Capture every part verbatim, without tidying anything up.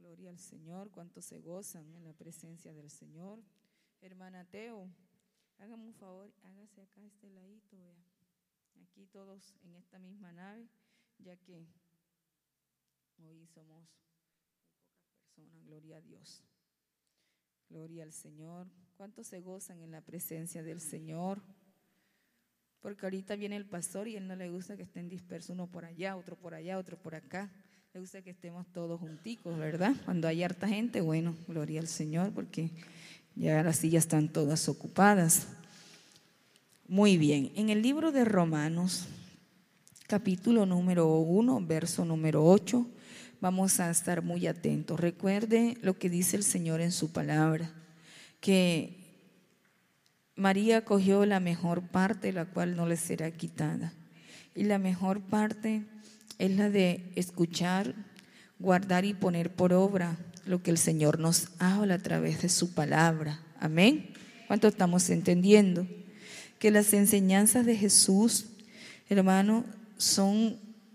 Gloria al Señor, cuántos se gozan en la presencia del Señor. Hermana Teo, hágame un favor, hágase acá este ladito, vea. Aquí todos en esta misma nave, ya que hoy somos muy pocas personas, gloria a Dios. Gloria al Señor. ¿Cuántos se gozan en la presencia del Señor? Porque ahorita viene el pastor y a él no le gusta que estén dispersos, uno por allá, otro por allá, otro por acá. Le gusta que estemos todos junticos, ¿verdad? Cuando hay harta gente, bueno, gloria al Señor, porque ya las sillas están todas ocupadas. Muy bien, en el libro de Romanos, capítulo número uno, verso número ocho, vamos a estar muy atentos. Recuerde lo que dice el Señor en su palabra, que María cogió la mejor parte, la cual no le será quitada. Y la mejor parte es la de escuchar, guardar y poner por obra lo que el Señor nos habla a través de su palabra. Amén. ¿Cuánto estamos entendiendo? Que las enseñanzas de Jesús, hermano, son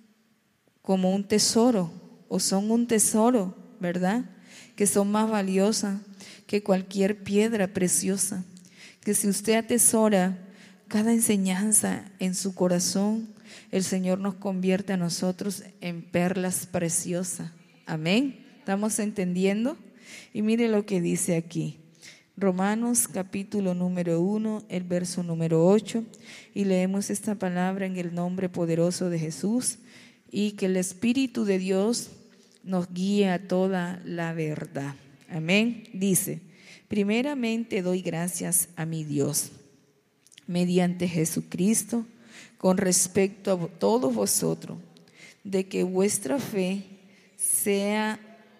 como un tesoro, o son un tesoro, ¿verdad? Que son más valiosas que cualquier piedra preciosa. Que si usted atesora cada enseñanza en su corazón, el Señor nos convierte a nosotros en perlas preciosas. Amén. ¿Estamos entendiendo? Y mire lo que dice aquí. Romanos capítulo número uno, el verso número ocho. Y leemos esta palabra en el nombre poderoso de Jesús. Y que el Espíritu de Dios nos guíe a toda la verdad. Amén. Dice: primeramente doy gracias a mi Dios, mediante Jesucristo, con respecto a todos vosotros, de que vuestra fe sea,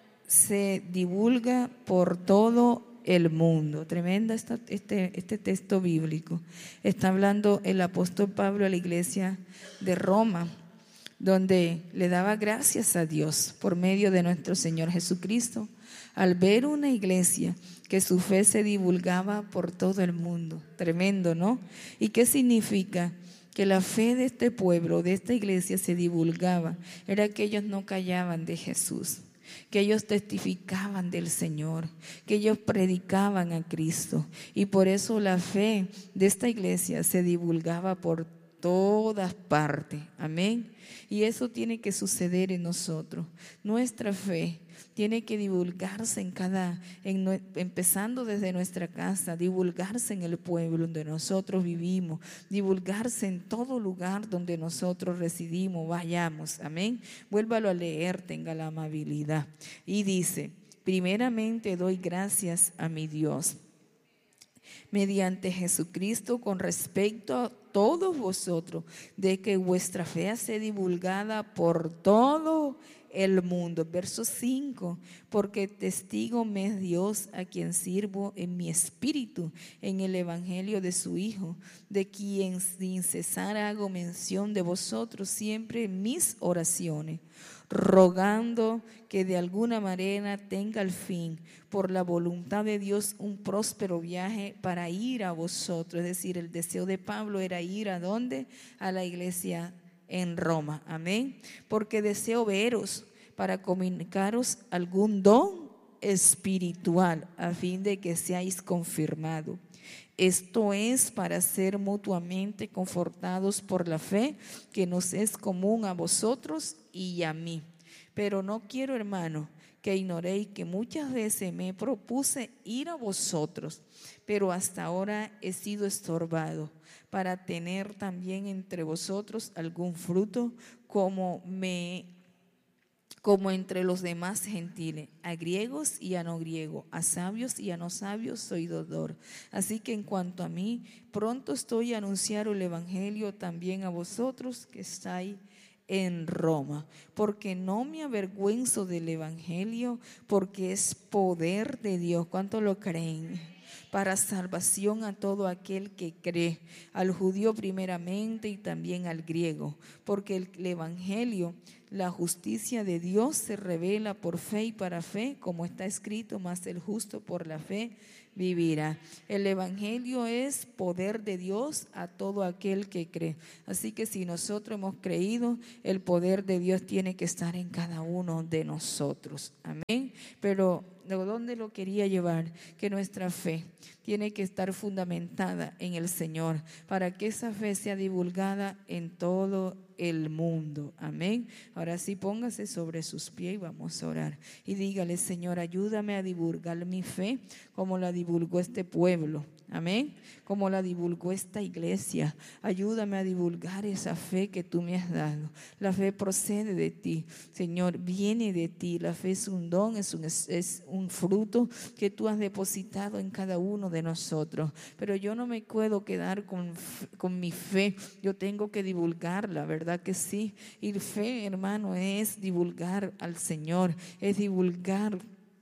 se divulga por todo el mundo. Tremenda esta, este, este texto bíblico. Está hablando el apóstol Pablo a la iglesia de Roma, donde le daba gracias a Dios por medio de nuestro Señor Jesucristo, al ver una iglesia que su fe se divulgaba por todo el mundo. Tremendo, ¿no? ¿Y qué significa? Que la fe de este pueblo, de esta iglesia se divulgaba. Era que ellos no callaban de Jesús, que ellos testificaban del Señor, que ellos predicaban a Cristo. Y por eso la fe de esta iglesia se divulgaba por todas partes. Amén. Y eso tiene que suceder en nosotros. Nuestra fe tiene que divulgarse en cada, en, empezando desde nuestra casa, divulgarse en el pueblo donde nosotros vivimos, divulgarse en todo lugar donde nosotros residimos, vayamos. Amén. Vuélvalo a leer, tenga la amabilidad. Y dice: primeramente doy gracias a mi Dios, mediante Jesucristo, con respecto a todos vosotros, de que vuestra fe sea divulgada por todo el mundo. Verso cinco: porque testigo me es Dios, a quien sirvo en mi espíritu, en el evangelio de su Hijo, de quien sin cesar hago mención de vosotros siempre en mis oraciones, rogando que de alguna manera tenga al fin, por la voluntad de Dios, un próspero viaje para ir a vosotros. Es decir, el deseo de Pablo era ir ¿a dónde? A la iglesia en Roma. Amén. Porque deseo veros para comunicaros algún don espiritual, a fin de que seáis confirmados. Esto es para ser mutuamente confortados por la fe que nos es común a vosotros y a mí. Pero no quiero, hermano, que ignoréis que muchas veces me propuse ir a vosotros, pero hasta ahora he sido estorbado, para tener también entre vosotros algún fruto, como me como entre los demás gentiles, a griegos y a no griegos, a sabios y a no sabios soy deudor. Así que en cuanto a mí, pronto estoy a anunciar el evangelio también a vosotros que estáis en Roma, porque no me avergüenzo del evangelio, porque es poder de Dios. ¿Cuánto lo creen? Para salvación a todo aquel que cree, al judío primeramente y también al griego, porque el evangelio, La justicia de Dios se revela por fe y para fe, como está escrito, mas el justo por la fe vivirá. El Evangelio es poder de Dios a todo aquel que cree. Así que si nosotros hemos creído, el poder de Dios tiene que estar en cada uno de nosotros. Amén. Pero ¿de dónde lo quería llevar? Que nuestra fe tiene que estar fundamentada en el Señor para que esa fe sea divulgada en todo el mundo. Amén. Ahora sí, póngase sobre sus pies y vamos a orar. Y dígale: Señor, ayúdame a divulgar mi fe como la divulgó este pueblo. Amén. Como la divulgó esta iglesia. Ayúdame a divulgar esa fe que tú me has dado. La fe procede de ti, Señor, viene de ti. La fe es un don, es un, es un fruto que tú has depositado en cada uno de nosotros. Pero yo no me puedo quedar con, con mi fe. Yo tengo que divulgarla, ¿verdad que sí? Y fe, hermano, es divulgar al Señor, es divulgar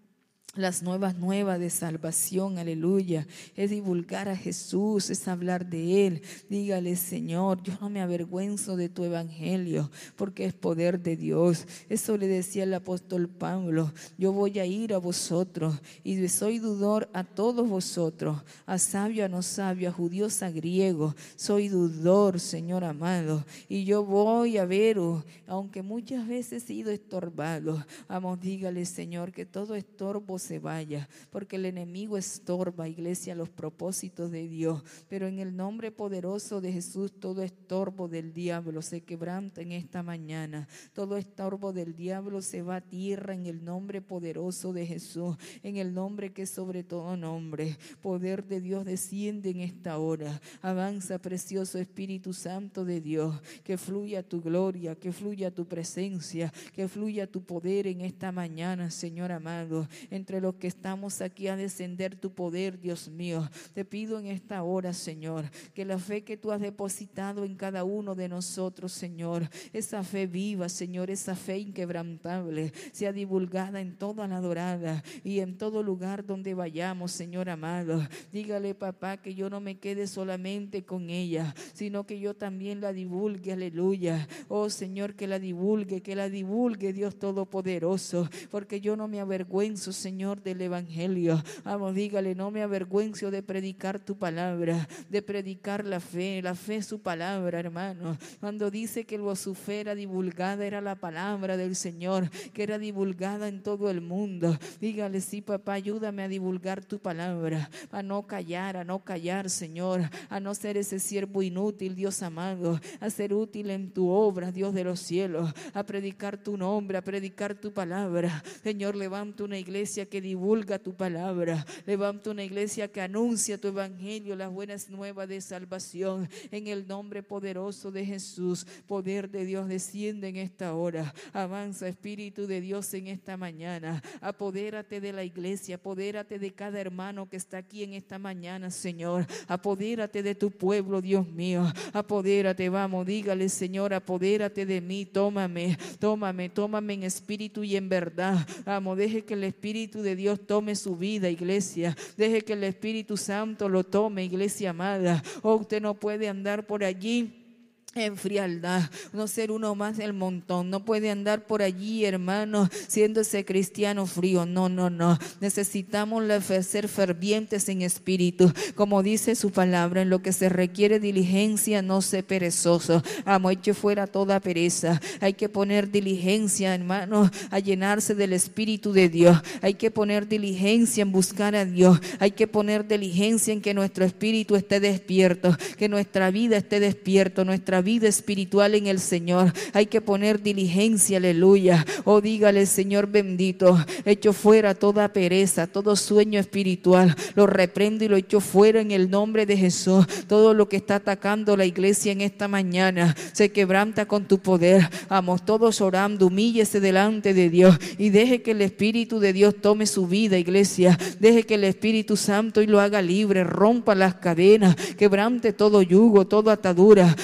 las nuevas nuevas de salvación, aleluya. Es divulgar a Jesús, es hablar de Él. Dígale: Señor, yo no me avergüenzo de tu evangelio, porque es poder de Dios. Eso le decía el apóstol Pablo: yo voy a ir a vosotros, y soy dudor a todos vosotros, a sabio, a no sabio, a judíos, a griegos. Soy dudor, Señor amado, y yo voy a veros, aunque muchas veces he ido estorbado. Vamos, dígale: Señor, que todo estorbo se vaya, porque el enemigo estorba, iglesia, los propósitos de Dios. Pero en el nombre poderoso de Jesús, todo estorbo del diablo se quebranta en esta mañana. Todo estorbo del diablo se va a tierra en el nombre poderoso de Jesús, en el nombre que es sobre todo nombre. Poder de Dios desciende en esta hora. Avanza, precioso Espíritu Santo de Dios, que fluya tu gloria, que fluya tu presencia, que fluya tu poder en esta mañana, Señor amado. Entre los que estamos aquí a descender tu poder, Dios mío. Te pido en esta hora, Señor, que la fe que tú has depositado en cada uno de nosotros, Señor, esa fe viva, Señor, esa fe inquebrantable, sea divulgada en toda la dorada y en todo lugar donde vayamos, Señor amado. Dígale, papá, que yo no me quede solamente con ella, sino que yo también la divulgue, aleluya. Oh, Señor, que la divulgue, que la divulgue, Dios Todopoderoso, porque yo no me avergüenzo, Señor, del evangelio. Vamos, dígale: no me avergüenzo de predicar tu palabra, de predicar la fe. La fe es su palabra, hermano. Cuando dice que su fe era divulgada, era la palabra del Señor, que era divulgada en todo el mundo. Dígale: sí, papá, ayúdame a divulgar tu palabra, a no callar, a no callar, Señor, a no ser ese siervo inútil, Dios amado, a ser útil en tu obra, Dios de los cielos, a predicar tu nombre, a predicar tu palabra. Señor, levanta una iglesia que divulga tu palabra. Levanta una iglesia que anuncia tu evangelio, las buenas nuevas de salvación. En el nombre poderoso de Jesús, poder de Dios desciende en esta hora. Avanza, Espíritu de Dios, en esta mañana. Apodérate de la iglesia, apodérate de cada hermano que está aquí en esta mañana, Señor. Apodérate de tu pueblo, Dios mío. Apodérate, vamos, dígale: Señor, apodérate de mí, tómame, tómame, tómame en espíritu y en verdad. Vamos, deje que el Espíritu de Dios tome su vida, iglesia. Deje que el Espíritu Santo lo tome, iglesia amada. Oh, usted no puede andar por allí en frialdad, no ser uno más del montón. No puede andar por allí, hermano, siendo ese cristiano frío. No, no, no. Necesitamos ser fervientes en espíritu, como dice su palabra: en lo que se requiere diligencia, no sé perezoso. Amo, eche fuera toda pereza. Hay que poner diligencia, hermano, a llenarse del Espíritu de Dios. Hay que poner diligencia en buscar a Dios. Hay que poner diligencia en que nuestro espíritu esté despierto, que nuestra vida esté despierto, nuestra vida espiritual en el Señor. Hay que poner diligencia, aleluya. Oh, dígale: Señor bendito, echo fuera toda pereza, todo sueño espiritual, lo reprendo y lo echo fuera en el nombre de Jesús. Todo lo que está atacando la iglesia en esta mañana se quebranta con tu poder. Vamos, todos orando, humíllese delante de Dios y deje que el Espíritu de Dios tome su vida, iglesia. Deje que el Espíritu Santo y lo haga libre, rompa las cadenas, quebrante todo yugo, toda atadura, quebrante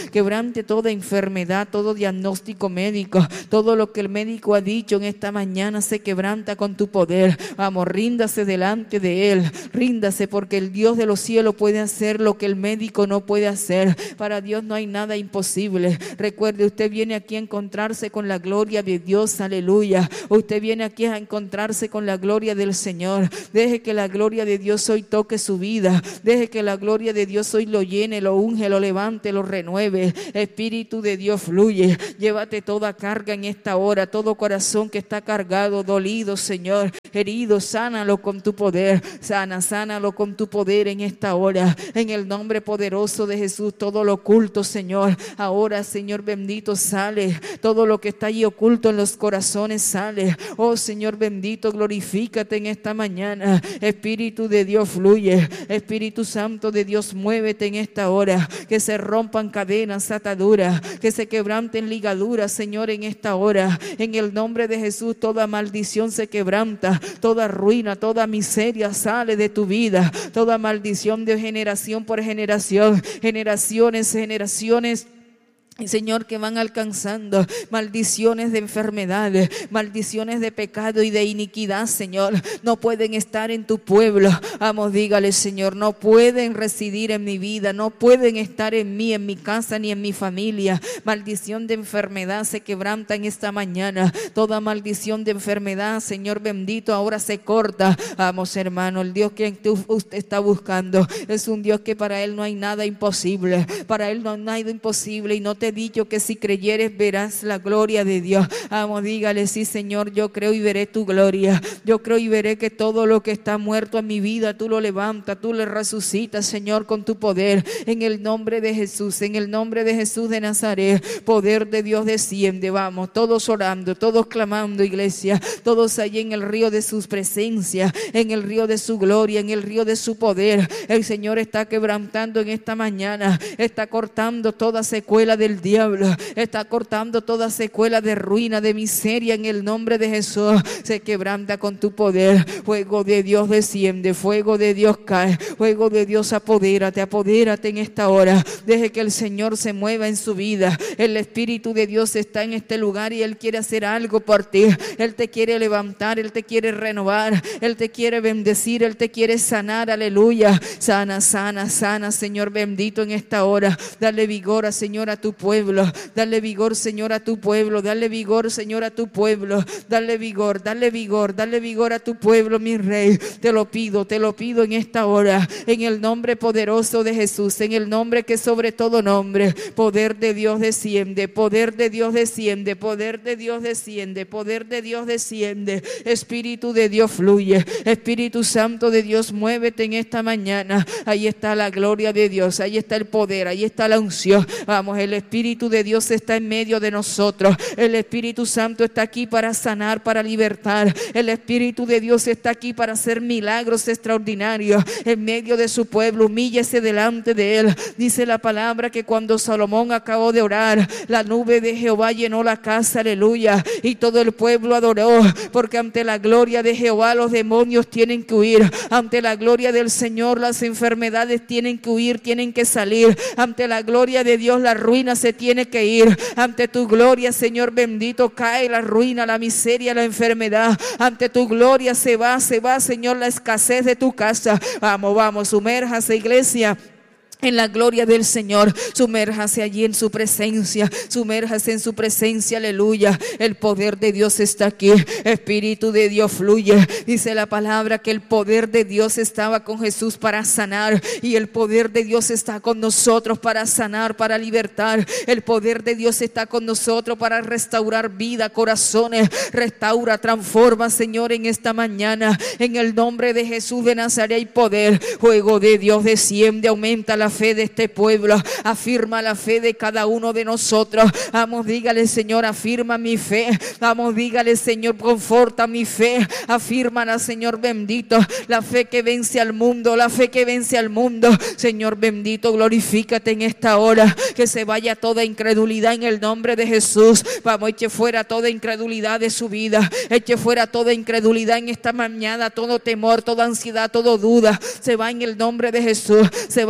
quebrante toda enfermedad, todo diagnóstico médico, todo lo que el médico ha dicho en esta mañana se quebranta con tu poder. Vamos, ríndase delante de Él, ríndase, porque el Dios de los cielos puede hacer lo que el médico no puede hacer. Para Dios no hay nada imposible. Recuerde, usted viene aquí a encontrarse con la gloria de Dios, aleluya. Usted viene aquí a encontrarse con la gloria del Señor. Deje que la gloria de Dios hoy toque su vida. Deje que la gloria de Dios hoy lo llene, lo unge, lo levante, lo renueve. Espíritu de Dios, fluye. Llévate toda carga en esta hora, todo corazón que está cargado, dolido, Señor, herido, sánalo con tu poder. Sana, sánalo con tu poder en esta hora. En el nombre poderoso de Jesús, todo lo oculto, Señor, ahora, Señor bendito, sale. Todo lo que está allí oculto en los corazones sale. Oh Señor bendito, glorifícate en esta mañana. Espíritu de Dios, fluye. Espíritu Santo de Dios, muévete en esta hora. Que se rompan cadenas, ataduras, que se quebranten ligaduras, Señor, en esta hora. En el nombre de Jesús, toda maldición se quebranta, toda ruina, toda miseria sale de tu vida, toda maldición de generación por generación, generaciones, generaciones, Señor, que van alcanzando maldiciones de enfermedades, maldiciones de pecado y de iniquidad, Señor, no pueden estar en tu pueblo. Vamos, dígale, Señor, no pueden residir en mi vida, no pueden estar en mí, en mi casa, ni en mi familia. Maldición de enfermedad se quebranta en esta mañana. Toda maldición de enfermedad, Señor bendito, ahora se corta. Vamos, hermano, el Dios que usted está buscando es un Dios que para Él no hay nada imposible. Para Él no hay nada imposible, y no te he dicho que si creyeres verás la gloria de Dios. Vamos, dígale, sí, Señor, yo creo y veré tu gloria. Yo creo y veré que todo lo que está muerto en mi vida, tú lo levantas, tú lo resucitas, Señor, con tu poder. En el nombre de Jesús, en el nombre de Jesús de Nazaret, poder de Dios desciende. Vamos, todos orando, todos clamando, iglesia, todos allí en el río de sus presencias, en el río de su gloria, en el río de su poder. El Señor está quebrantando en esta mañana, está cortando toda secuela del diablo, está cortando toda secuela de ruina, de miseria. En el nombre de Jesús se quebranta con tu poder. Fuego de Dios desciende, fuego de Dios cae, fuego de Dios apodérate, apodérate en esta hora. Deje que el Señor se mueva en su vida. El Espíritu de Dios está en este lugar y Él quiere hacer algo por ti. Él te quiere levantar, Él te quiere renovar, Él te quiere bendecir, Él te quiere sanar, aleluya. Sana, sana, sana, Señor bendito, en esta hora. Dale vigor, Señor, a tu pueblo. Dale vigor, Señor, a tu pueblo. Dale vigor, Señor, a tu pueblo. Dale vigor, dale vigor, dale vigor a tu pueblo, mi Rey. Te lo pido, te lo pido en esta hora, en el nombre poderoso de Jesús, en el nombre que sobre todo nombre. Poder de Dios desciende, poder de Dios desciende, poder de Dios desciende, poder de Dios desciende. Espíritu de Dios fluye. Espíritu Santo de Dios, muévete en esta mañana. Ahí está la gloria de Dios, ahí está el poder, ahí está la unción. Vamos, el Espíritu Espíritu de Dios está en medio de nosotros. El Espíritu Santo está aquí para sanar, para libertar. El Espíritu de Dios está aquí para hacer milagros extraordinarios en medio de su pueblo. Humíllese delante de Él. Dice la palabra que cuando Salomón acabó de orar, la nube de Jehová llenó la casa, aleluya, y todo el pueblo adoró, porque ante la gloria de Jehová los demonios tienen que huir. Ante la gloria del Señor las enfermedades tienen que huir, tienen que salir. Ante la gloria de Dios la ruina se tiene que ir. Ante tu gloria, Señor bendito, cae la ruina, la miseria, la enfermedad. Ante tu gloria se va, se va, Señor, la escasez de tu casa. Vamos, vamos, sumérjase, iglesia, en la gloria del Señor. Sumérjase allí en su presencia, sumérjase en su presencia, aleluya. El poder de Dios está aquí. Espíritu de Dios fluye. Dice la palabra que el poder de Dios estaba con Jesús para sanar, y el poder de Dios está con nosotros para sanar, para libertar. El poder de Dios está con nosotros para restaurar vida, corazones. Restaura, transforma, Señor, en esta mañana. En el nombre de Jesús de Nazaret hay poder. Fuego de Dios desciende, aumenta la fe de este pueblo, afirma la fe de cada uno de nosotros. Vamos, dígale, Señor, afirma mi fe. Vamos, dígale, Señor, conforta mi fe. Afírmala, Señor bendito, la fe que vence al mundo, la fe que vence al mundo. Señor bendito, glorifícate en esta hora. Que se vaya toda incredulidad en el nombre de Jesús. Vamos, eche fuera toda incredulidad de su vida. Eche fuera toda incredulidad en esta mañana, todo temor, toda ansiedad, toda duda. Se va en el nombre de Jesús. Se va toda duda.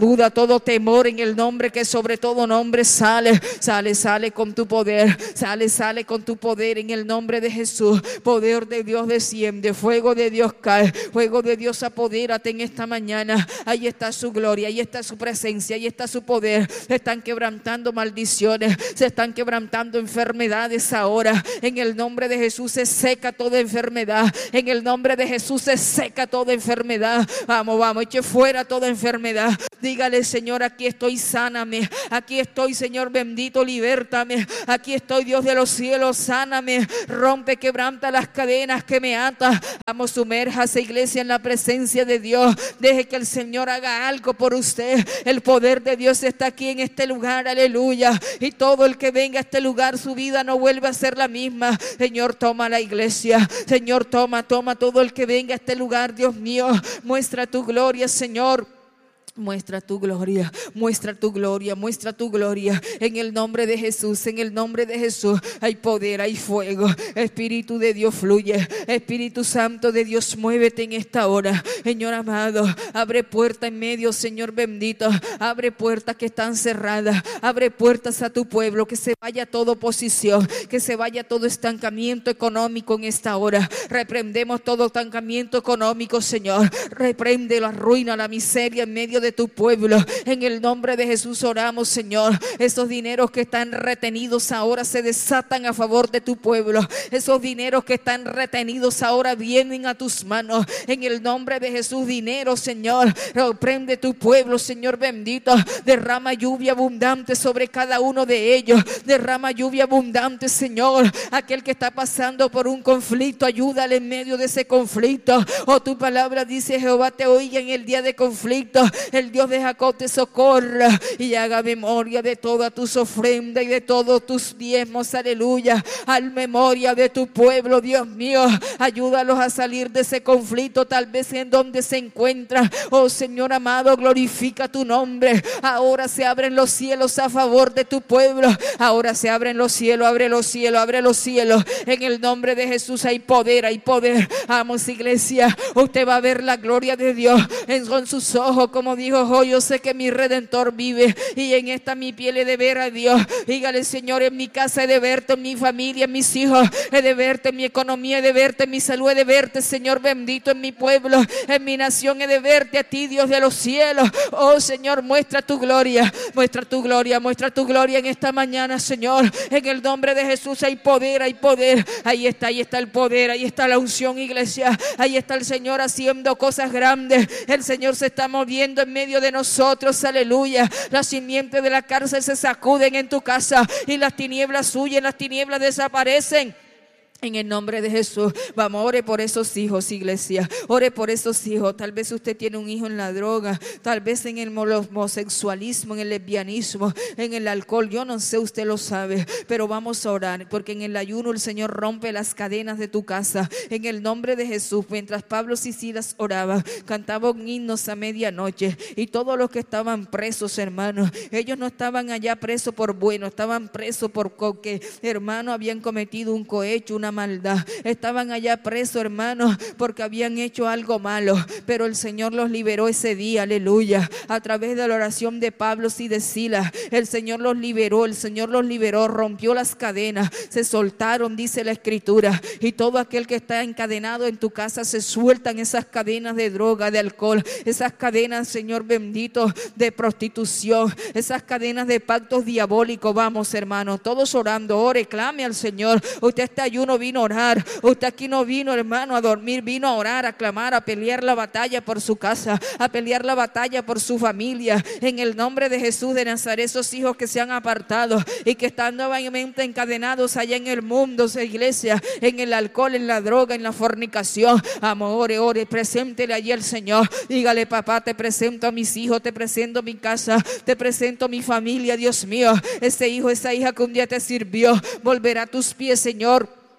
duda, todo temor, en el nombre que sobre todo nombre. Sale, sale, sale con tu poder, sale, sale con tu poder en el nombre de Jesús. Poder de Dios desciende, fuego de Dios cae, fuego de Dios apodérate en esta mañana. Ahí está su gloria, ahí está su presencia, ahí está su poder. Se están quebrantando maldiciones, se están quebrantando enfermedades ahora. En el nombre de Jesús se seca toda enfermedad, en el nombre de Jesús se seca toda enfermedad. Vamos, vamos, eche fuera toda enfermedad. Dígale: Señor, aquí estoy, sáname. Aquí estoy, Señor bendito, libértame. Aquí estoy, Dios de los cielos, sáname. Rompe, quebranta las cadenas que me atan. Vamos, sumérjase, iglesia, en la presencia de Dios. Deje que el Señor haga algo por usted. El poder de Dios está aquí en este lugar, aleluya. Y todo el que venga a este lugar, su vida no vuelve a ser la misma. Señor, toma la iglesia. Señor, toma, toma todo el que venga a este lugar, Dios mío. Muestra tu gloria, Señor. Muestra tu gloria, muestra tu gloria, muestra tu gloria. En el nombre de Jesús, en el nombre de Jesús hay poder, hay fuego. Espíritu de Dios fluye, Espíritu Santo de Dios, muévete en esta hora. Señor amado, abre puertas en medio, Señor bendito. Abre puertas que están cerradas, abre puertas a tu pueblo. Que se vaya toda oposición, que se vaya todo estancamiento económico en esta hora. Reprendemos todo estancamiento económico, Señor. Reprende la ruina, la miseria en medio de tu pueblo. En el nombre de Jesús oramos, Señor. Esos dineros que están retenidos ahora se desatan a favor de tu pueblo. Esos dineros que están retenidos ahora vienen a tus manos. En el nombre de Jesús, dinero, Señor, reprende tu pueblo, Señor bendito. Derrama lluvia abundante sobre cada uno de ellos. Derrama lluvia abundante, Señor. Aquel que está pasando por un conflicto, ayúdale en medio de ese conflicto. Oh, tu palabra dice: Jehová te oiga en el día de conflicto. El Dios de Jacob te socorra y haga memoria de todas tus ofrendas y de todos tus diezmos, aleluya. Al memoria de tu pueblo, Dios mío, ayúdalos a salir de ese conflicto, tal vez en donde se encuentran. Oh Señor amado, glorifica tu nombre. Ahora se abren los cielos a favor de tu pueblo. Ahora se abren los cielos, abre los cielos, abre los cielos. En el nombre de Jesús hay poder, hay poder. Vamos, iglesia, usted va a ver la gloria de Dios en, con sus ojos, como dijo: oh, yo sé que mi Redentor vive y en esta mi piel he de ver a Dios. Dígale: Señor, en mi casa he de verte, en mi familia, en mis hijos he de verte, en mi economía he de verte, en mi salud he de verte, Señor bendito, en mi pueblo, en mi nación he de verte a ti, Dios de los cielos. Oh Señor, muestra tu gloria, muestra tu gloria, muestra tu gloria en esta mañana, Señor. En el nombre de Jesús hay poder, hay poder. Ahí está, ahí está el poder, ahí está la unción, iglesia. Ahí está el Señor haciendo cosas grandes. El Señor se está moviendo en medio de nosotros, aleluya. Las simientes de la cárcel se sacuden en tu casa y las tinieblas huyen, las tinieblas desaparecen. En el nombre de Jesús, vamos, ore por esos hijos, iglesia. Ore por esos hijos. Tal vez usted tiene un hijo en la droga, tal vez en el homosexualismo, en el lesbianismo, en el alcohol. Yo no sé, usted lo sabe, pero vamos a orar, porque en el ayuno el Señor rompe las cadenas de tu casa. En el nombre de Jesús, mientras Pablo y Silas oraban, cantaban himnos a medianoche, y todos los que estaban presos, hermanos, ellos no estaban allá presos por bueno, estaban presos por que, hermano, habían cometido un cohecho, una maldad. Estaban allá presos, hermanos, porque habían hecho algo malo, pero el Señor los liberó ese día, aleluya. A través de la oración de Pablo y de Silas, el Señor los liberó, el Señor los liberó, rompió las cadenas, se soltaron, dice la Escritura. Y todo aquel que está encadenado en tu casa, se sueltan esas cadenas de droga, de alcohol, esas cadenas, Señor bendito, de prostitución, esas cadenas de pactos diabólicos. Vamos, hermanos, todos orando, ore, clame al Señor. Usted este ayuno vino a orar. Usted aquí no vino, hermano, a dormir, vino a orar, a clamar, a pelear la batalla por su casa, a pelear la batalla por su familia. En el nombre de Jesús de Nazaret, esos hijos que se han apartado y que están nuevamente encadenados allá en el mundo, esa iglesia, en el alcohol, en la droga, en la fornicación. Amor, ore, ore, preséntele allí al Señor. Dígale: papá, te presento a mis hijos, te presento mi casa, te presento mi familia, Dios mío. Ese hijo, esa hija que un día te sirvió, volverá a tus pies, Señor.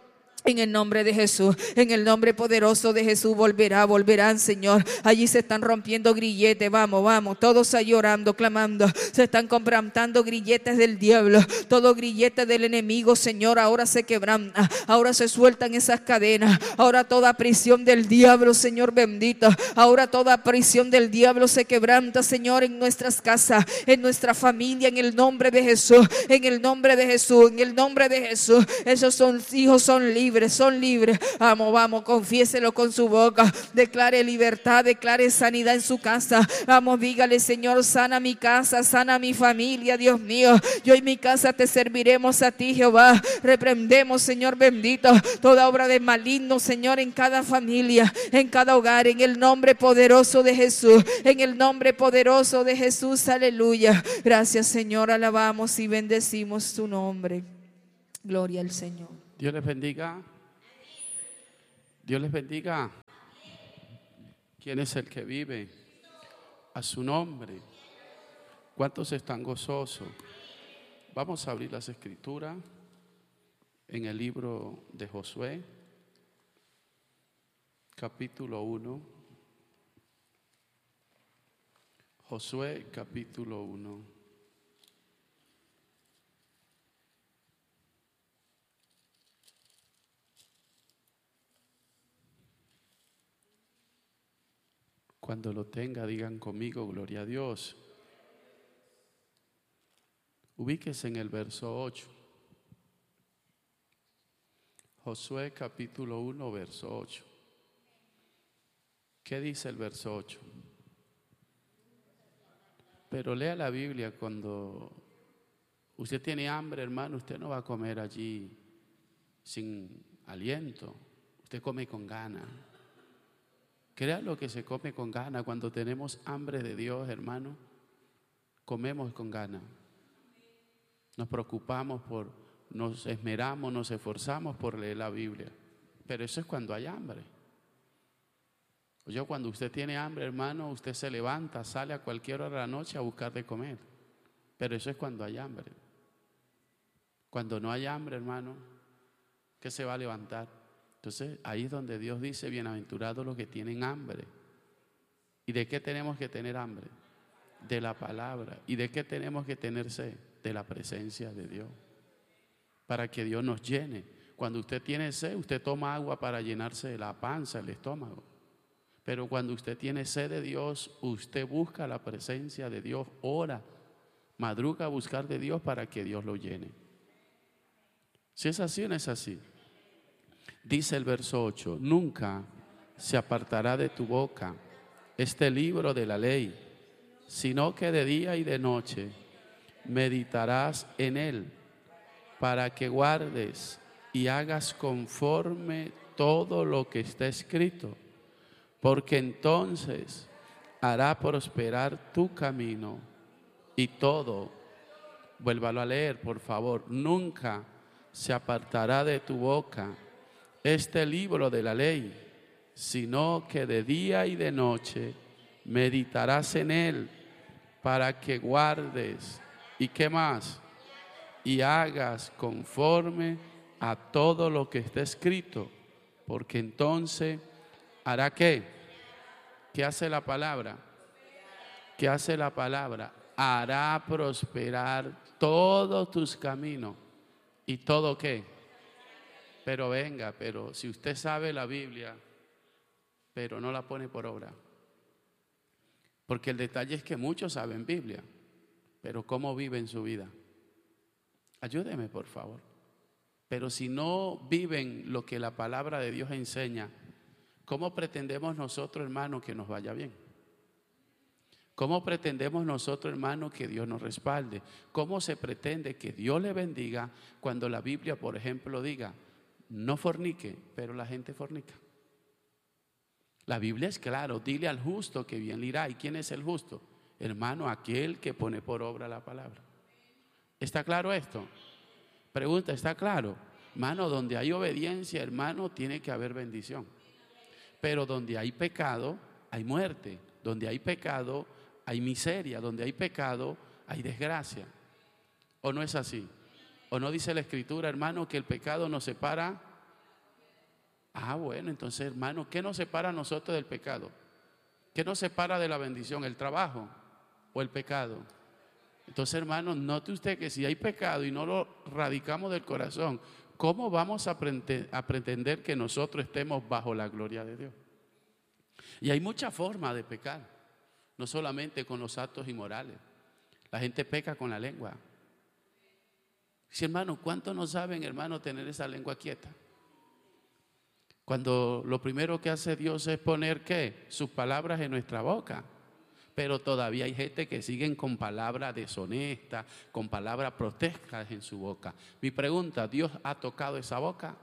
En el nombre de Jesús, en el nombre poderoso de Jesús, volverá, volverán, Señor. Allí se están rompiendo grilletes, vamos, vamos, todos ahí orando, clamando. Se están quebrantando grilletes del diablo, todo grillete del enemigo, Señor, ahora se quebranta, ahora se sueltan esas cadenas, ahora toda prisión del diablo, Señor bendito, ahora toda prisión del diablo se quebranta, Señor, en nuestras casas, en nuestra familia, en el nombre de Jesús, en el nombre de Jesús, en el nombre de Jesús. Esos son hijos, son libres. Son libres, vamos, vamos, confiéselo con su boca, declare libertad, declare sanidad en su casa, vamos, dígale: Señor, sana mi casa, sana mi familia, Dios mío, yo y mi casa te serviremos a ti, Jehová. Reprendemos, Señor bendito, toda obra de maligno, Señor, en cada familia, en cada hogar, en el nombre poderoso de Jesús, en el nombre poderoso de Jesús, aleluya. Gracias, Señor, alabamos y bendecimos tu nombre. Gloria al Señor. Dios les bendiga. Dios les bendiga. ¿Quién es el que vive? A su nombre. ¿Cuántos están gozosos? Vamos a abrir las escrituras en el libro de Josué, capítulo uno. Josué, capítulo uno. Cuando lo tenga, digan conmigo: gloria a Dios. Ubíquese en el verso ocho. Josué capítulo uno, verso ocho. ¿Qué dice el verso ocho? Pero lea la Biblia. Cuando usted tiene hambre, hermano, usted no va a comer allí sin aliento. Usted come con ganas. Crea lo que se come con ganas. Cuando tenemos hambre de Dios, hermano, comemos con ganas. Nos preocupamos por, nos esmeramos, nos esforzamos por leer la Biblia. Pero eso es cuando hay hambre. Yo, cuando usted tiene hambre, hermano, usted se levanta, sale a cualquier hora de la noche a buscar de comer. Pero eso es cuando hay hambre. Cuando no hay hambre, hermano, ¿qué se va a levantar? Entonces, ahí es donde Dios dice: bienaventurados los que tienen hambre. ¿Y de qué tenemos que tener hambre? De la palabra. ¿Y de qué tenemos que tener sed? De la presencia de Dios. Para que Dios nos llene. Cuando usted tiene sed, usted toma agua para llenarse de la panza, el estómago. Pero cuando usted tiene sed de Dios, usted busca la presencia de Dios, ora, madruga a buscar de Dios para que Dios lo llene. Si es así o no es así. Dice el verso ocho: nunca se apartará de tu boca este libro de la ley, sino que de día y de noche meditarás en él, para que guardes y hagas conforme todo lo que está escrito, porque entonces hará prosperar tu camino y todo. Vuélvalo a leer, por favor. Nunca se apartará de tu boca este libro de la ley, sino que de día y de noche meditarás en él, para que guardes y qué más, y hagas conforme a todo lo que está escrito, porque entonces hará qué. ¿Qué hace la palabra? ¿Qué hace la palabra? Hará prosperar todos tus caminos. ¿Y todo qué? Pero venga, pero si usted sabe la Biblia, pero no la pone por obra. Porque el detalle es que muchos saben Biblia, pero ¿cómo viven su vida? Ayúdeme, por favor. Pero si no viven lo que la palabra de Dios enseña, ¿cómo pretendemos nosotros, hermano, que nos vaya bien? ¿Cómo pretendemos nosotros, hermano, que Dios nos respalde? ¿Cómo se pretende que Dios le bendiga cuando la Biblia, por ejemplo, diga: no fornique, pero la gente fornica? La Biblia es claro: dile al justo que bien le irá. ¿Y quién es el justo? Hermano, aquel que pone por obra la palabra. ¿Está claro esto? Pregunta: ¿está claro? Hermano, donde hay obediencia, hermano, tiene que haber bendición. Pero donde hay pecado, hay muerte. Donde hay pecado, hay miseria. Donde hay pecado, hay desgracia. ¿O no es así? ¿O no dice la Escritura, hermano, que el pecado nos separa Ah, bueno, entonces, hermano, ¿qué nos separa a nosotros del pecado? ¿Qué nos separa de la bendición? ¿El trabajo o el pecado? Entonces, hermano, note usted que si hay pecado y no lo radicamos del corazón, ¿cómo vamos a, pre- a pretender que nosotros estemos bajo la gloria de Dios? Y hay muchas formas de pecar, no solamente con los actos inmorales. La gente peca con la lengua. Sí, hermano, ¿cuántos no saben, hermano, tener esa lengua quieta? Cuando lo primero que hace Dios es poner, ¿qué? Sus palabras en nuestra boca. Pero todavía hay gente que siguen con palabras deshonestas, con palabras protestas en su boca. Mi pregunta, ¿Dios ha tocado esa boca?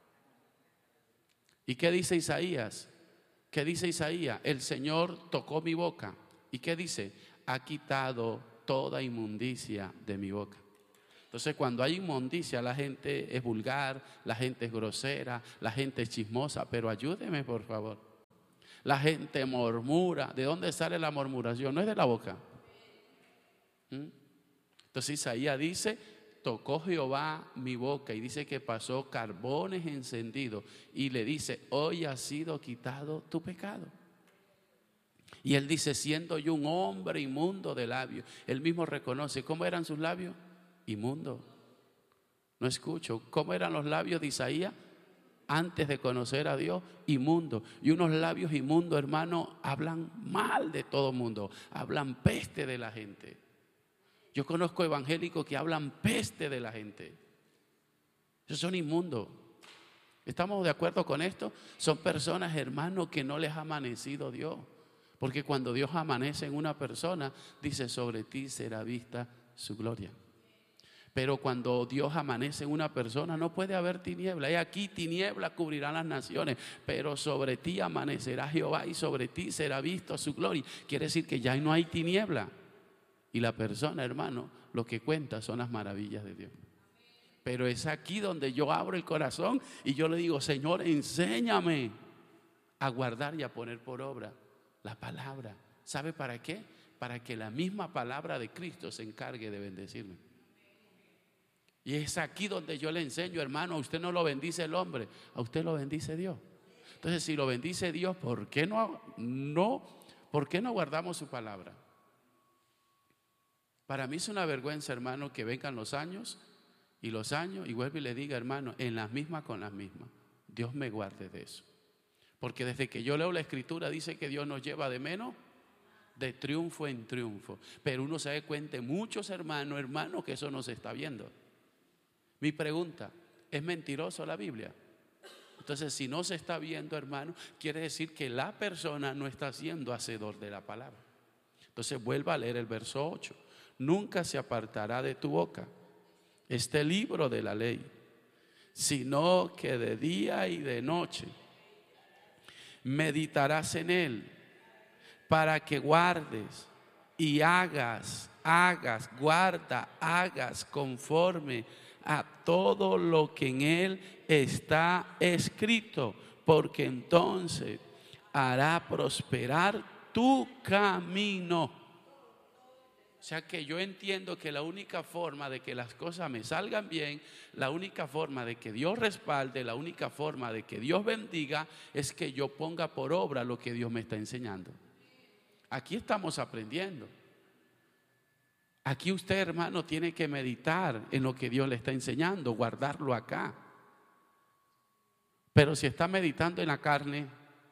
¿Y qué dice Isaías? ¿Qué dice Isaías? El Señor tocó mi boca. ¿Y qué dice? Ha quitado toda inmundicia de mi boca. Entonces, cuando hay inmundicia, la gente es vulgar, la gente es grosera, la gente es chismosa. Pero ayúdeme, por favor. La gente murmura. ¿De dónde sale la murmuración? No es de la boca. ¿Mm? Entonces Isaías dice, tocó Jehová mi boca, y dice que pasó carbones encendidos, y le dice, hoy ha sido quitado tu pecado. Y él dice, siendo yo un hombre inmundo de labios, él mismo reconoce, ¿cómo eran sus labios? Inmundo. No escucho, ¿cómo eran los labios de Isaías? Antes de conocer a Dios, inmundo. Y unos labios inmundos, hermano, hablan mal de todo mundo, hablan peste de la gente. Yo conozco evangélicos que hablan peste de la gente. Esos son inmundos. ¿Estamos de acuerdo con esto? Son personas, hermano, que no les ha amanecido Dios. Porque cuando Dios amanece en una persona, dice, sobre ti será vista su gloria. Pero cuando Dios amanece en una persona, no puede haber tiniebla. Y aquí tiniebla cubrirán las naciones, pero sobre ti amanecerá Jehová y sobre ti será visto su gloria. Quiere decir que ya no hay tiniebla. Y la persona, hermano, lo que cuenta son las maravillas de Dios. Pero es aquí donde yo abro el corazón y yo le digo, Señor, enséñame a guardar y a poner por obra la palabra. ¿Sabe para qué? Para que la misma palabra de Cristo se encargue de bendecirme. Y es aquí donde yo le enseño, hermano, a usted no lo bendice el hombre, a usted lo bendice Dios. Entonces, si lo bendice Dios, ¿por qué no, no, ¿por qué no guardamos su palabra? Para mí es una vergüenza, hermano, que vengan los años y los años y vuelva y le diga, hermano, en las mismas con las mismas. Dios me guarde de eso. Porque desde que yo leo la Escritura dice que Dios nos lleva de menos, de triunfo en triunfo. Pero uno se da cuenta, muchos hermanos, hermanos, que eso no se está viendo. Mi pregunta, ¿es mentiroso la Biblia? Entonces, si no se está viendo, hermano, quiere decir que la persona no está siendo hacedor de la palabra. Entonces, vuelva a leer el verso ocho. Nunca se apartará de tu boca este libro de la ley, sino que de día y de noche meditarás en él, para que guardes y hagas, hagas, guarda, hagas conforme a todo lo que en él está escrito, porque entonces hará prosperar tu camino. O sea que yo entiendo que la única forma de que las cosas me salgan bien, la única forma de que Dios respalde, la única forma de que Dios bendiga, es que yo ponga por obra lo que Dios me está enseñando. Aquí estamos aprendiendo. Aquí usted, hermano, tiene que meditar en lo que Dios le está enseñando, guardarlo acá. Pero si está meditando en la carne,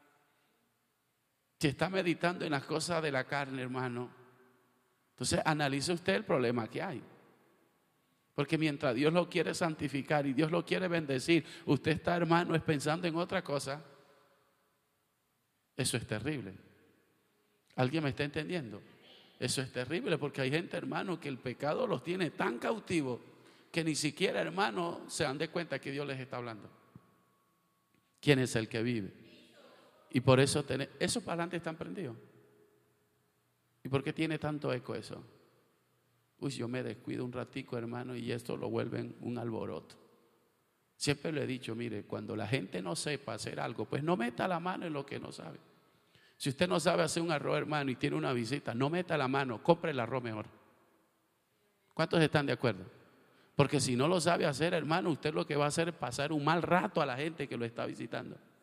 si está meditando en las cosas de la carne, hermano, entonces analice usted el problema que hay. Porque mientras Dios lo quiere santificar y Dios lo quiere bendecir, usted está, hermano, es pensando en otra cosa. Eso es terrible. ¿Alguien me está entendiendo? Eso es terrible, porque hay gente, hermano, que el pecado los tiene tan cautivos que ni siquiera, hermano, se dan de cuenta que Dios les está hablando. ¿Quién es el que vive? Y por eso, tener, esos parlantes están prendidos. ¿Y por qué tiene tanto eco eso? Uy, yo me descuido un ratico, hermano, y esto lo vuelven un alboroto. Siempre le he dicho, mire, cuando la gente no sepa hacer algo, pues no meta la mano en lo que no sabe. Si usted no sabe hacer un arroz, hermano, y tiene una visita, no meta la mano, compre el arroz mejor. ¿Cuántos están de acuerdo? Porque si no lo sabe hacer, hermano, usted lo que va a hacer es pasar un mal rato a la gente que lo está visitando.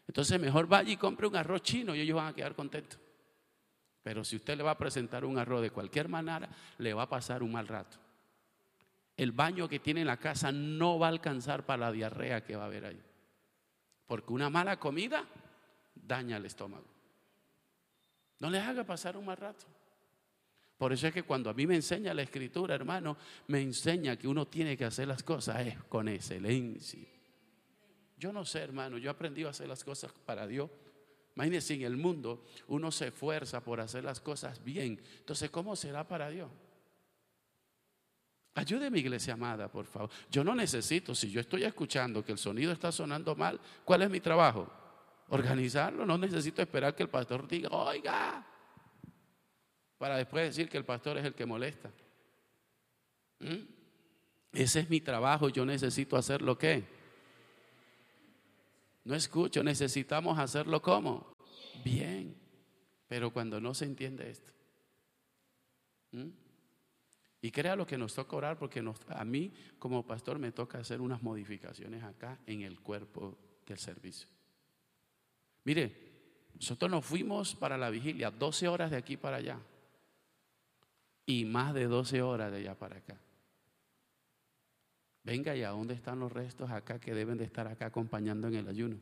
Entonces mejor vaya y compre un arroz chino y ellos van a quedar contentos. Pero si usted le va a presentar un arroz de cualquier manera, le va a pasar un mal rato. El baño que tiene en la casa no va a alcanzar para la diarrea que va a haber ahí. Porque una mala comida daña el estómago. No les haga pasar un mal rato. Por eso es que cuando a mí me enseña la Escritura, hermano, me enseña que uno tiene que hacer las cosas es con excelencia. Yo no sé, hermano, yo he aprendido a hacer las cosas para Dios. Imagínense, en el mundo uno se esfuerza por hacer las cosas bien. Entonces, ¿cómo será para Dios? Ayúdeme, iglesia amada, por favor. Yo no necesito, si yo estoy escuchando que el sonido está sonando mal, ¿cuál es mi trabajo? Organizarlo. No necesito esperar que el pastor diga, oiga, para después decir que el pastor es el que molesta. ¿Mm? Ese es mi trabajo. Yo necesito hacerlo ¿qué? No escucho. Necesitamos hacerlo ¿cómo? Bien. Pero cuando no se entiende esto, ¿Mm? Y crea lo que nos toca orar, porque nos, a mí como pastor me toca hacer unas modificaciones acá en el cuerpo del servicio. Mire, nosotros nos fuimos para la vigilia doce horas de aquí para allá y más de doce horas de allá para acá. Venga, ¿y a dónde están los restos acá que deben de estar acá acompañando en el ayuno?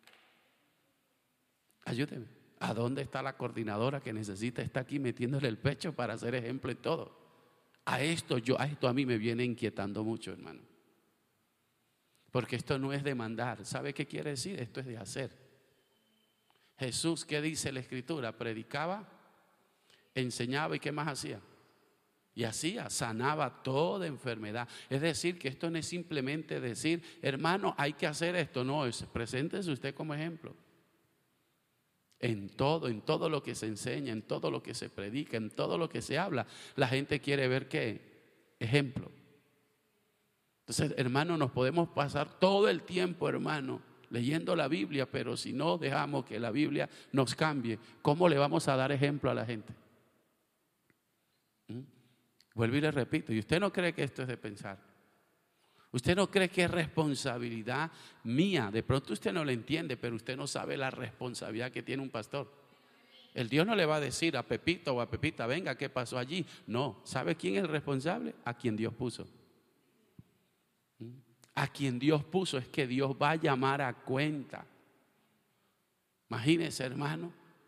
Ayúdeme. ¿A dónde está la coordinadora que necesita estar aquí metiéndole el pecho para hacer ejemplo en todo? A esto, yo, a esto a mí me viene inquietando mucho, hermano. Porque esto no es de mandar. ¿Sabe qué quiere decir? Esto es de hacer. Jesús, ¿qué dice la Escritura? Predicaba, enseñaba y ¿qué más hacía? Y hacía, sanaba toda enfermedad. Es decir, que esto no es simplemente decir, hermano, hay que hacer esto. No, es, preséntese usted como ejemplo. En todo, en todo lo que se enseña, en todo lo que se predica, en todo lo que se habla, la gente quiere ver ¿qué? Ejemplo. Entonces, hermano, nos podemos pasar todo el tiempo, hermano, leyendo la Biblia, pero si no dejamos que la Biblia nos cambie, ¿cómo le vamos a dar ejemplo a la gente? ¿Mm? Vuelvo y le repito, ¿y usted no cree que esto es de pensar? ¿Usted no cree que es responsabilidad mía? De pronto usted no lo entiende, pero usted no sabe la responsabilidad que tiene un pastor. El Dios no le va a decir a Pepito o a Pepita, venga, ¿qué pasó allí? No, ¿sabe quién es el responsable? A quien Dios puso. A quien Dios puso es que Dios va a llamar a cuenta. Imagínese, hermano,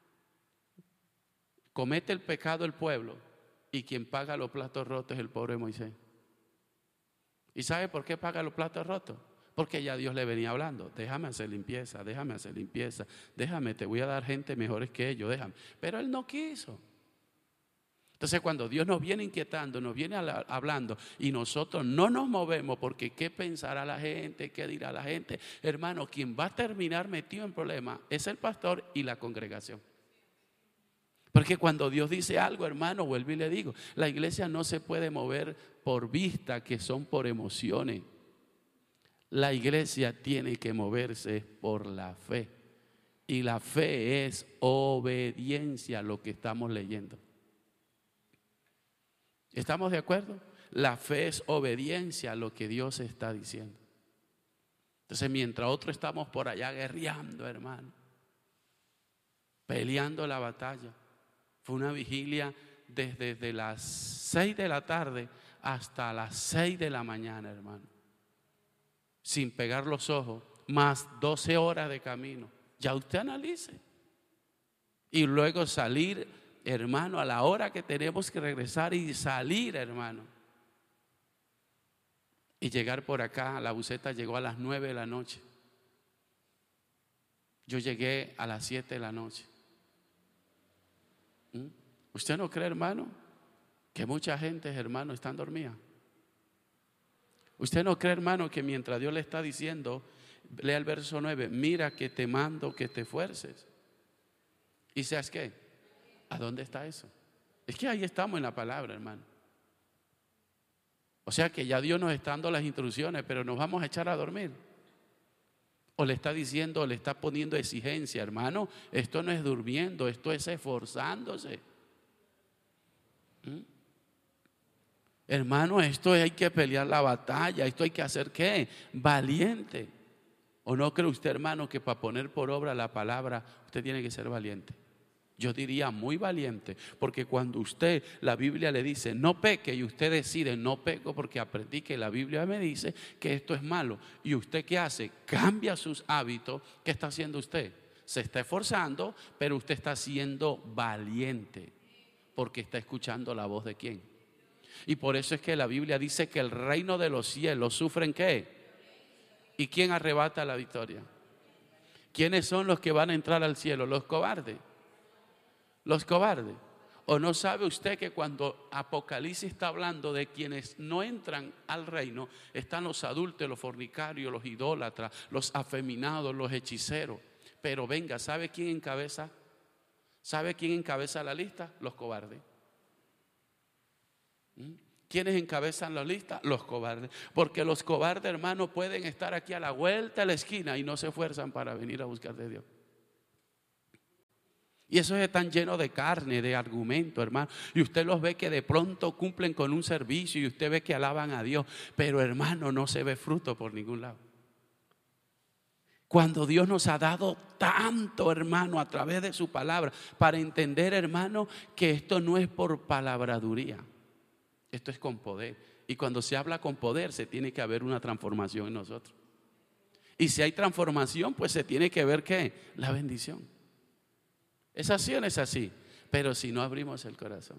comete el pecado el pueblo y quien paga los platos rotos es el pobre Moisés. ¿Y sabe por qué paga los platos rotos? Porque ya Dios le venía hablando, déjame hacer limpieza, déjame hacer limpieza, déjame, te voy a dar gente mejores que ellos, déjame. Pero él no quiso. Entonces cuando Dios nos viene inquietando, nos viene hablando y nosotros no nos movemos porque qué pensará la gente, qué dirá la gente, hermano, quien va a terminar metido en problemas es el pastor y la congregación. Porque cuando Dios dice algo, hermano, vuelvo y le digo, la iglesia no se puede mover por vista, que son por emociones. La iglesia tiene que moverse por la fe. Y la fe es obediencia a lo que estamos leyendo. ¿Estamos de acuerdo? La fe es obediencia a lo que Dios está diciendo. Entonces, mientras otros estamos por allá guerreando, hermano, peleando la batalla. Fue una vigilia desde, desde las seis de la tarde hasta las seis de la mañana, hermano. Sin pegar los ojos, más doce horas de camino. Ya usted analice. Y luego salir, hermano, a la hora que tenemos que regresar y salir, hermano. Y llegar por acá, la buseta llegó a las nueve de la noche. Yo llegué a las siete de la noche. ¿Usted no cree, hermano, que mucha gente, hermano, están dormida? ¿Usted no cree, hermano, que mientras Dios le está diciendo, lea el verso nueve, mira que te mando que te esfuerces? ¿Y sabes qué? ¿A dónde está eso? Es que ahí estamos en la palabra, hermano. O sea que ya Dios nos está dando las instrucciones, pero nos vamos a echar a dormir. O le está diciendo, o le está poniendo exigencia, hermano, esto no es durmiendo, esto es esforzándose. ¿Mm? Hermano, esto hay que pelear la batalla, esto hay que hacer ¿qué? Valiente. ¿O no cree usted, hermano, que para poner por obra la palabra usted tiene que ser valiente? Yo diría muy valiente, porque cuando usted, la Biblia le dice no peque y usted decide no peco porque aprendí que la Biblia me dice que esto es malo, y usted ¿qué hace? Cambia sus hábitos. ¿Qué está haciendo usted? Se está esforzando, pero usted está siendo valiente porque está escuchando la voz de ¿quién? Y por eso es que la Biblia dice que el reino de los cielos sufren ¿qué? ¿Y quién arrebata la victoria? ¿Quiénes son los que van a entrar al cielo? Los cobardes. Los cobardes. ¿O no sabe usted que cuando Apocalipsis está hablando de quienes no entran al reino, están los adúlteros, los fornicarios, los idólatras, los afeminados, los hechiceros? Pero venga, ¿sabe quién encabeza? ¿Sabe quién encabeza la lista? Los cobardes. ¿Mm? ¿Quiénes encabezan la lista? Los cobardes. Porque los cobardes, hermano, pueden estar aquí a la vuelta de la esquina y no se esfuerzan para venir a buscar de Dios. Y esos están llenos de carne, de argumento, hermano. Y usted los ve que de pronto cumplen con un servicio y usted ve que alaban a Dios. Pero, hermano, no se ve fruto por ningún lado. Cuando Dios nos ha dado tanto, hermano, a través de su palabra, para entender, hermano, que esto no es por palabraduría. Esto es con poder. Y cuando se habla con poder, se tiene que haber una transformación en nosotros. Y si hay transformación, pues se tiene que ver ¿qué? La bendición. ¿Es así o no es así? Pero si no abrimos el corazón.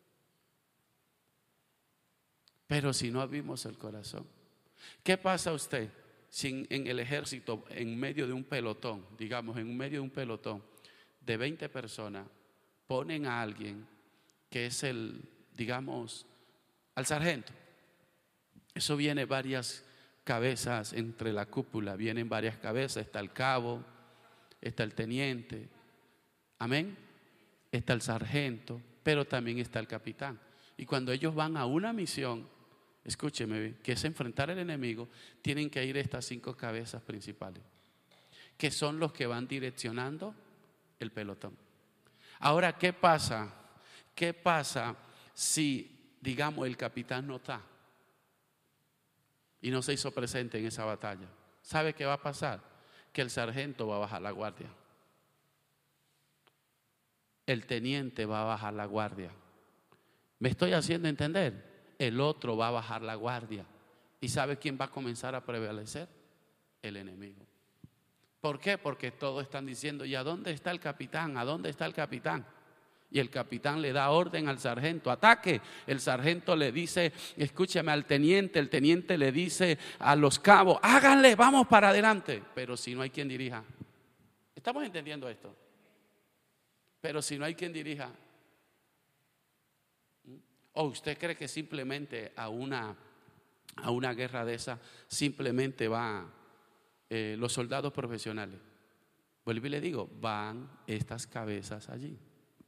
Pero si no abrimos el corazón. ¿Qué pasa usted si en el ejército, en medio de un pelotón, digamos, en medio de un pelotón de veinte personas, ponen a alguien que es el, digamos, al sargento? Eso viene varias cabezas entre la cúpula, vienen varias cabezas, está el cabo, está el teniente. Amén. Está el sargento, pero también está el capitán. Y cuando ellos van a una misión, escúcheme, que es enfrentar al enemigo, tienen que ir estas cinco cabezas principales, que son los que van direccionando el pelotón. Ahora, ¿qué pasa? ¿Qué pasa si, digamos, el capitán no está y no se hizo presente en esa batalla? ¿Sabe qué va a pasar? Que el sargento va a bajar la guardia. El teniente va a bajar la guardia. ¿Me estoy haciendo entender? El otro va a bajar la guardia. ¿Y sabe quién va a comenzar a prevalecer? El enemigo. ¿Por qué? Porque todos están diciendo, ¿y a dónde está el capitán? ¿A dónde está el capitán? Y el capitán le da orden al sargento, ataque. El sargento le dice, escúchame, al teniente. El teniente le dice a los cabos, háganle, vamos para adelante. Pero si no hay quien dirija. ¿Estamos entendiendo esto? Pero si no hay quien dirija, ¿o usted cree que simplemente a una, a una guerra de esa simplemente van eh, los soldados profesionales? Vuelvo y le digo, van estas cabezas allí.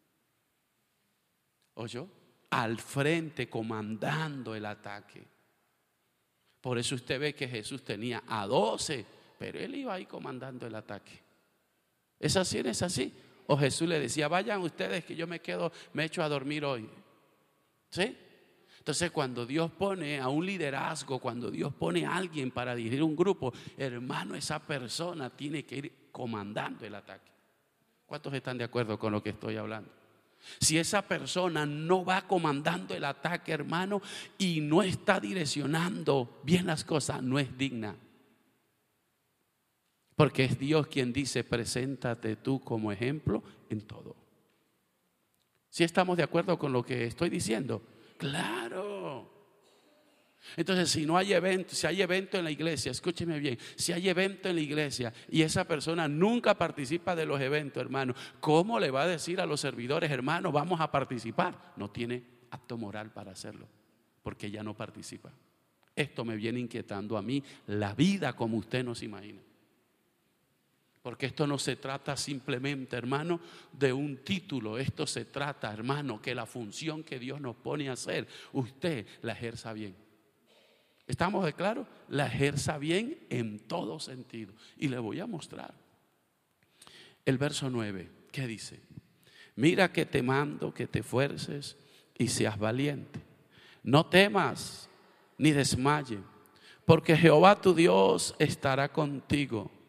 ¿Oyó? Al frente, comandando el ataque. Por eso usted ve que Jesús tenía a doce, pero él iba ahí comandando el ataque. ¿Es así? ¿Es así? O Jesús le decía, vayan ustedes que yo me quedo, me echo a dormir hoy. ¿Sí? Entonces cuando Dios pone a un liderazgo, cuando Dios pone a alguien para dirigir un grupo, hermano, esa persona tiene que ir comandando el ataque. ¿Cuántos están de acuerdo con lo que estoy hablando? Si esa persona no va comandando el ataque, hermano, y no está direccionando bien las cosas, no es digna. Porque es Dios quien dice, preséntate tú como ejemplo en todo. ¿Sí estamos de acuerdo con lo que estoy diciendo? Claro. Entonces, si no hay evento, si hay evento en la iglesia, escúcheme bien, si hay evento en la iglesia y esa persona nunca participa de los eventos, hermano, ¿cómo le va a decir a los servidores, hermano, vamos a participar? No tiene acto moral para hacerlo, porque ya no participa. Esto me viene inquietando a mí la vida como usted no se imagina. Porque esto no se trata simplemente, hermano, de un título. Esto se trata, hermano, que la función que Dios nos pone a hacer, usted la ejerza bien. ¿Estamos de claro? La ejerza bien en todo sentido. Y le voy a mostrar. El verso nueve, ¿qué dice? Mira que te mando que te esfuerces y seas valiente. No temas ni desmayes, porque Jehová tu Dios estará contigo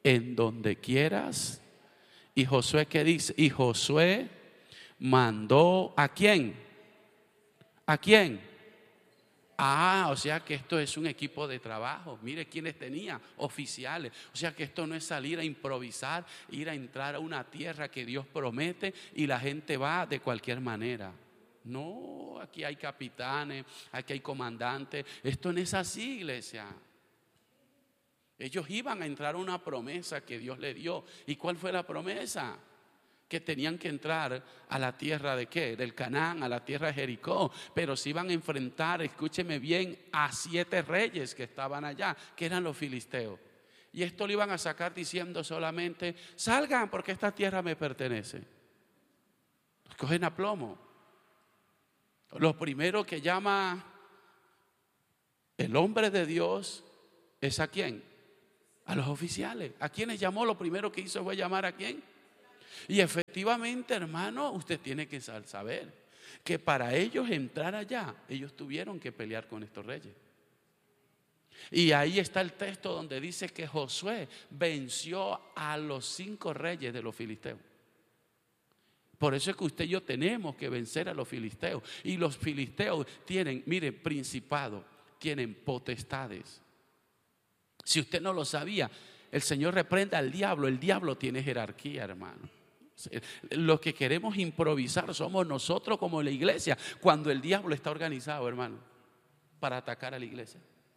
en donde quieras. Y Josué, ¿qué dice? Y Josué mandó ¿a quién? ¿A quién? Ah, o sea que esto es un equipo de trabajo. Mire quiénes tenía, oficiales. O sea que esto no es salir a improvisar, ir a entrar a una tierra que Dios promete y la gente va de cualquier manera. No, aquí hay capitanes, aquí hay comandantes. Esto no es así, iglesia. Ellos iban a entrar a una promesa que Dios le dio. ¿Y cuál fue la promesa? Que tenían que entrar a la tierra de ¿qué? Del Canaán, a la tierra de Jericó. Pero se iban a enfrentar, escúcheme bien, a siete reyes que estaban allá, que eran los filisteos. Y esto lo iban a sacar diciendo solamente: salgan porque esta tierra me pertenece. Los cogen a plomo. Lo primero que llama el hombre de Dios es ¿a quién? A los oficiales. ¿A quiénes llamó? Lo primero que hizo fue llamar ¿a quién? Y efectivamente, hermano, usted tiene que saber que para ellos entrar allá, ellos tuvieron que pelear con estos reyes. Y ahí está el texto donde dice que Josué venció a los cinco reyes de los filisteos. Por eso es que usted y yo tenemos que vencer a los filisteos. Y los filisteos tienen, mire, principados, tienen potestades. Si usted no lo sabía, el Señor reprenda al diablo. El diablo tiene jerarquía, hermano. Lo que queremos improvisar somos nosotros como la iglesia, cuando el diablo está organizado, hermano, para atacar a la iglesia.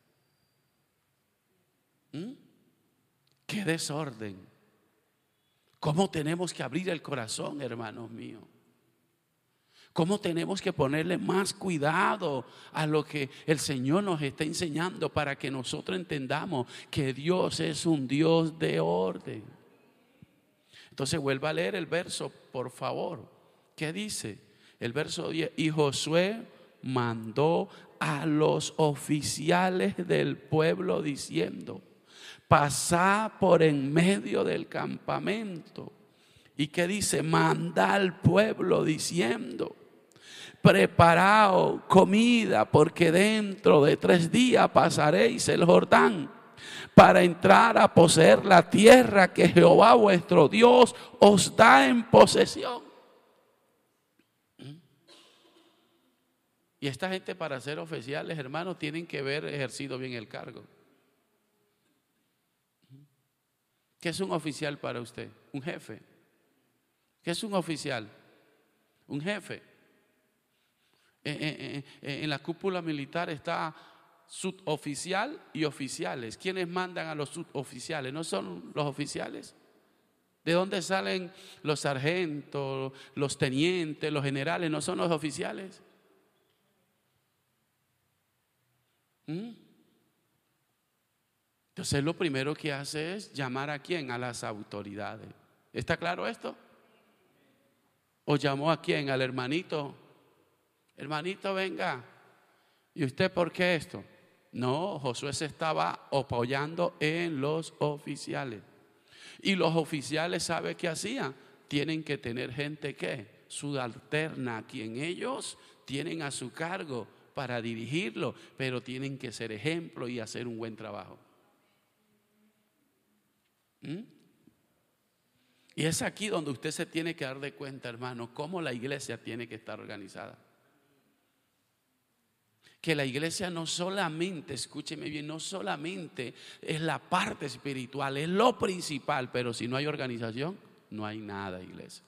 ¿Mm? ¡Qué desorden! ¿Cómo tenemos que abrir el corazón, hermanos míos? ¿Cómo tenemos que ponerle más cuidado a lo que el Señor nos está enseñando para que nosotros entendamos que Dios es un Dios de orden? Entonces vuelva a leer el verso, por favor. ¿Qué dice? El verso diez. Y Josué mandó a los oficiales del pueblo diciendo: pasad por en medio del campamento. ¿Y qué dice? Manda al pueblo diciendo: preparaos comida, porque dentro de tres días pasaréis el Jordán para entrar a poseer la tierra que Jehová vuestro Dios os da en posesión. Y esta gente, para ser oficiales, hermanos, tienen que haber ejercido bien el cargo. ¿Qué es un oficial para usted? Un jefe. ¿Qué es un oficial? Un jefe. En, en, en la cúpula militar está suboficial y oficiales. ¿Quiénes mandan a los suboficiales? ¿No son los oficiales? ¿De dónde salen los sargentos, los tenientes, los generales? ¿No son los oficiales? ¿Mm? Entonces lo primero que hace es llamar ¿a quién? A las autoridades. ¿Está claro esto? ¿O llamó a quién? Al hermanito. Hermanito, venga. ¿Y usted por qué esto? No, Josué se estaba apoyando en los oficiales. Y los oficiales, ¿sabe qué hacían? Tienen que tener gente que subalterna, a quien ellos tienen a su cargo para dirigirlo, pero tienen que ser ejemplo y hacer un buen trabajo. ¿Mm? Y es aquí donde usted se tiene que dar de cuenta, hermano, cómo la iglesia tiene que estar organizada. Que la iglesia no solamente, escúcheme bien, no solamente es la parte espiritual, es lo principal, pero si no hay organización, no hay nada, iglesia.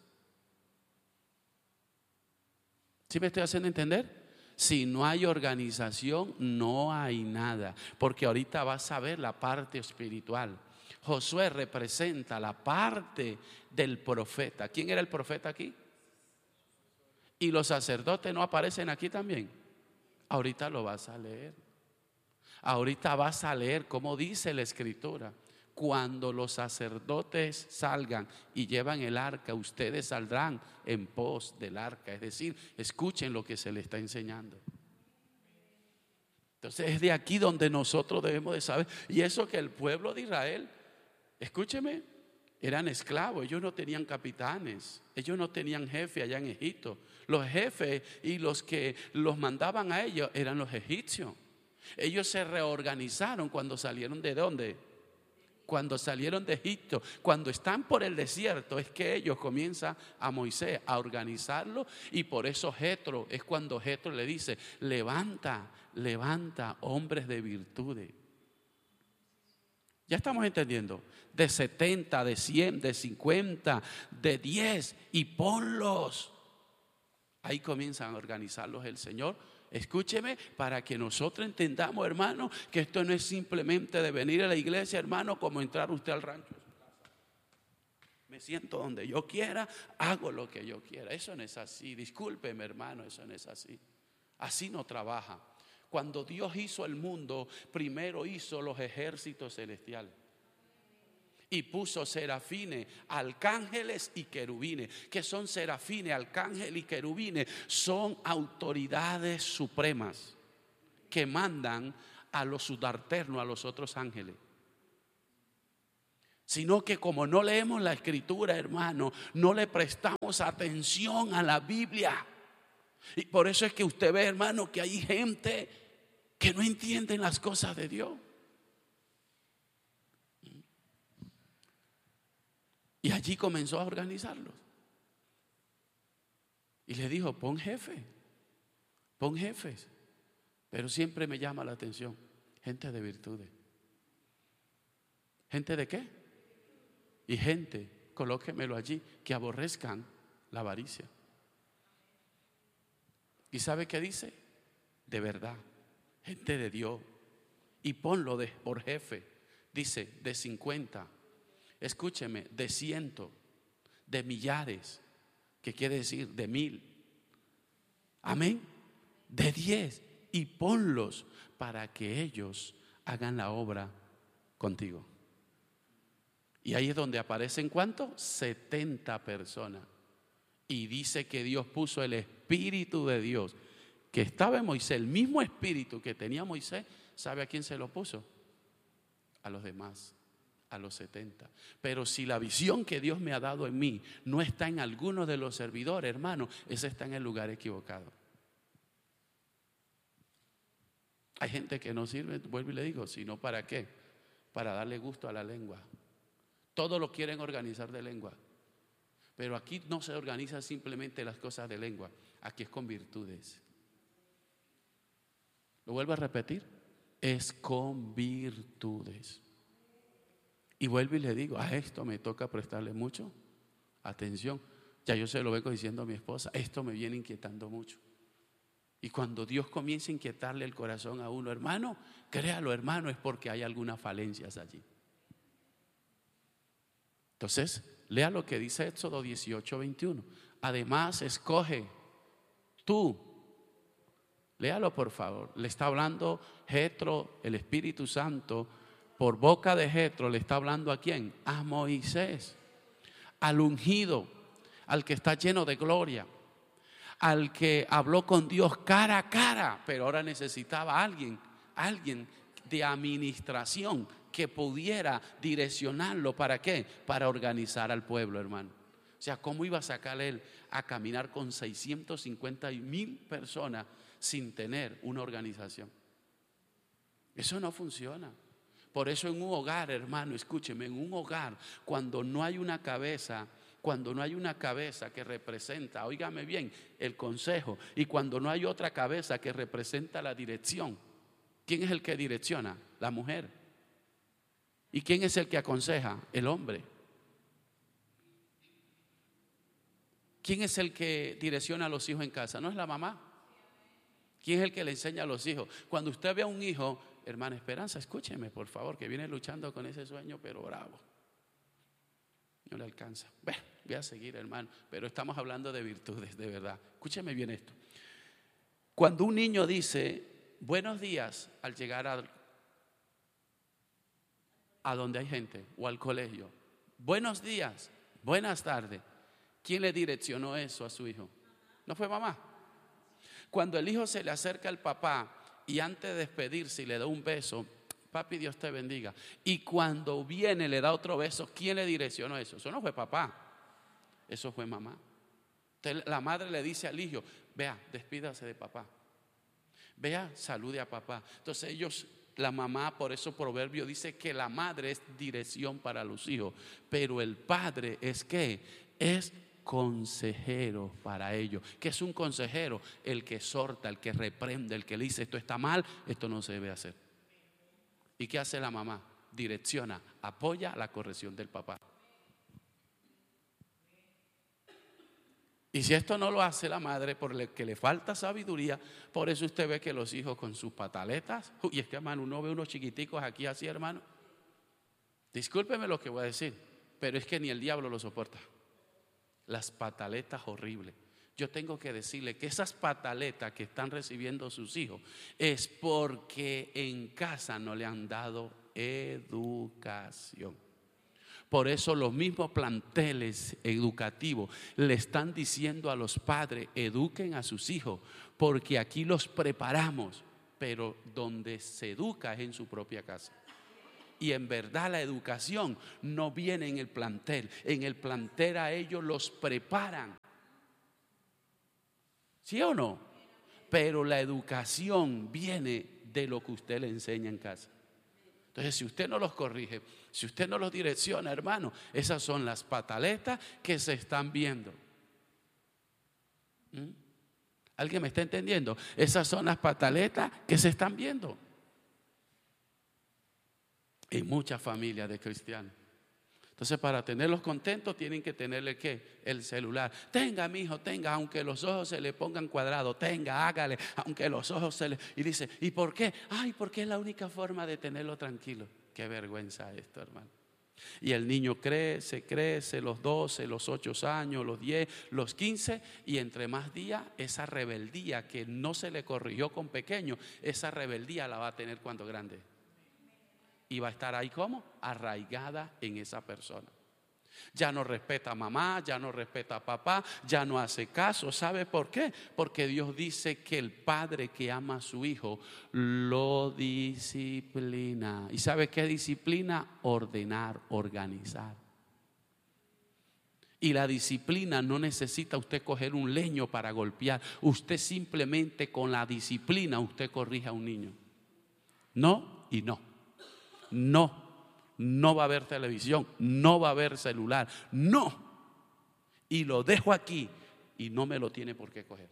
¿Sí me estoy haciendo entender? Si no hay organización, no hay nada, porque ahorita vas a ver la parte espiritual. Josué representa la parte del profeta. ¿Quién era el profeta aquí? ¿Y los sacerdotes no aparecen aquí también? Ahorita lo vas a leer. Ahorita vas a leer cómo dice la escritura. Cuando los sacerdotes salgan y llevan el arca, ustedes saldrán en pos del arca. Es decir, escuchen lo que se les está enseñando. Entonces es de aquí donde nosotros debemos de saber. Y eso que el pueblo de Israel, escúcheme, eran esclavos. Ellos no tenían capitanes, ellos no tenían jefe allá en Egipto. Los jefes y los que los mandaban a ellos eran los egipcios. Ellos se reorganizaron cuando salieron de ¿dónde? cuando salieron de Egipto, cuando están por el desierto, es que ellos comienzan a Moisés a organizarlo, y por eso Jetro, es cuando Jetro le dice: levanta, levanta hombres de virtudes. Ya estamos entendiendo, de setenta, de cien, de cincuenta, de diez, y ponlos. Ahí comienzan a organizarlos el Señor. Escúcheme, para que nosotros entendamos, hermano, que esto no es simplemente de venir a la iglesia, hermano, como entrar usted al rancho de su casa. Me siento donde yo quiera, hago lo que yo quiera. Eso no es así. Discúlpeme, hermano, eso no es así. Así no trabaja. Cuando Dios hizo el mundo, primero hizo los ejércitos celestiales. Y puso serafines, arcángeles y querubines. ¿Qué son serafines, arcángeles y querubines? Son autoridades supremas que mandan a los subalternos, a los otros ángeles. Sino que como no leemos la escritura, hermano, no le prestamos atención a la Biblia. Y por eso es que usted ve, hermano, que hay gente que no entiende las cosas de Dios. Y allí comenzó a organizarlos. Y le dijo: pon jefe, pon jefes. Pero siempre me llama la atención: gente de virtudes. ¿Gente de qué? Y gente, colóquemelo allí, que aborrezcan la avaricia. ¿Y sabe qué dice? De verdad, gente de Dios. Y ponlo de, por jefe. Dice de cincuenta. Escúcheme, de ciento, de millares, que quiere decir de mil. Amén. De diez, y ponlos para que ellos hagan la obra contigo. Y ahí es donde aparecen ¿cuánto? setenta personas. Y dice que Dios puso el Espíritu de Dios que estaba en Moisés, el mismo Espíritu que tenía Moisés. ¿Sabe a quién se lo puso? A los demás. A los setenta. Pero si la visión que Dios me ha dado en mí no está en alguno de los servidores, hermano, ese está en el lugar equivocado. Hay gente que no sirve, vuelvo y le digo, sino ¿para qué? Para darle gusto a la lengua. Todos lo quieren organizar de lengua. Pero aquí no se organizan simplemente las cosas de lengua. Aquí es con virtudes. Lo vuelvo a repetir. Es con virtudes. Y vuelvo y le digo, a esto me toca prestarle mucho atención. Ya yo se lo vengo diciendo a mi esposa, esto me viene inquietando mucho. Y cuando Dios comienza a inquietarle el corazón a uno, hermano, créalo, hermano, es porque hay algunas falencias allí. Entonces, lea lo que dice Éxodo dieciocho, veintiuno. Además, escoge tú. Léalo, por favor. Le está hablando Jetro, el Espíritu Santo. Por boca de Jetro le está hablando ¿a quién? A Moisés, al ungido, al que está lleno de gloria, al que habló con Dios cara a cara, pero ahora necesitaba a alguien, alguien de administración que pudiera direccionarlo. ¿Para qué? Para organizar al pueblo, hermano. O sea, ¿cómo iba a sacar él a caminar con seiscientos cincuenta mil personas sin tener una organización? Eso no funciona. Por eso en un hogar, hermano, escúcheme, en un hogar, cuando no hay una cabeza, cuando no hay una cabeza que representa, óigame bien, el consejo, y cuando no hay otra cabeza que representa la dirección, ¿quién es el que direcciona? La mujer. ¿Y quién es el que aconseja? El hombre. ¿Quién es el que direcciona a los hijos en casa? ¿No es la mamá? ¿Quién es el que le enseña a los hijos? Cuando usted ve a un hijo, hermana Esperanza, escúcheme por favor, que viene luchando con ese sueño, pero bravo, no le alcanza. Bueno, voy a seguir, hermano, pero estamos hablando de virtudes, de verdad. Escúcheme bien esto. Cuando un niño dice buenos días al llegar a, a donde hay gente o al colegio, buenos días, buenas tardes, ¿quién le direccionó eso a su hijo? ¿No fue mamá? Cuando el hijo se le acerca al papá y antes de despedirse le da un beso, papi, Dios te bendiga. Y cuando viene le da otro beso, ¿quién le direccionó eso? Eso no fue papá, eso fue mamá. Entonces la madre le dice al hijo, vea, despídase de papá. Vea, salude a papá. Entonces ellos La mamá, por eso Proverbio dice que la madre es dirección para los hijos, pero el padre es ¿qué? Es consejero para ellos. ¿Qué es un consejero? El que exhorta, el que reprende, el que le dice esto está mal, esto no se debe hacer. ¿Y qué hace la mamá? Direcciona, apoya la corrección del papá. Y si esto no lo hace la madre, por el que le falta sabiduría, por eso usted ve que los hijos con sus pataletas, y es que hermano, uno ve unos chiquiticos aquí así, hermano. Discúlpeme lo que voy a decir, pero es que ni el diablo lo soporta. Las pataletas horribles. Yo tengo que decirle que esas pataletas que están recibiendo sus hijos es porque en casa no le han dado educación. Por eso los mismos planteles educativos le están diciendo a los padres, eduquen a sus hijos, porque aquí los preparamos, pero donde se educa es en su propia casa. Y en verdad la educación no viene en el plantel, en el plantel a ellos los preparan. ¿Sí o no? Pero la educación viene de lo que usted le enseña en casa. Entonces, si usted no los corrige, si usted no los direcciona, hermano, esas son las pataletas que se están viendo. ¿Mm? ¿Alguien me está entendiendo? Esas son las pataletas que se están viendo en muchas familias de cristianos. Entonces, para tenerlos contentos tienen que tenerle ¿qué? El celular. Tenga, mi hijo, tenga, aunque los ojos se le pongan cuadrados, tenga, hágale, aunque los ojos se le... Y dice, ¿y por qué? Ay, porque es la única forma de tenerlo tranquilo. Qué vergüenza esto, hermano. Y el niño crece, crece, los doce, los ocho años, los diez, los quince, y entre más días, esa rebeldía que no se le corrigió con pequeño, esa rebeldía la va a tener cuando grande. Y va a estar ahí como arraigada en esa persona. Ya no respeta a mamá, ya no respeta a papá, ya no hace caso. ¿Sabe por qué? Porque Dios dice que el padre que ama a su hijo lo disciplina. ¿Y sabe qué disciplina? Ordenar, organizar. Y la disciplina no necesita usted coger un leño para golpear. Usted simplemente con la disciplina usted corrige a un niño. No y no. No, no va a haber televisión, no va a haber celular, no. Y lo dejo aquí y no me lo tiene por qué coger.